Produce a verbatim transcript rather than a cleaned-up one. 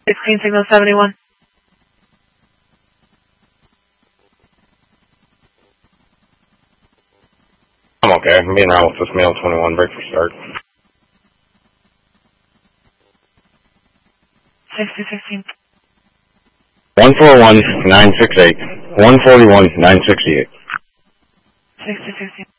sixteen signal seventy-one. I'm okay. I'm being around with this male twenty-one. Break for start. sixty sixteen. one four one nine six eight. one forty-one nine sixty-eight. sixty sixteen.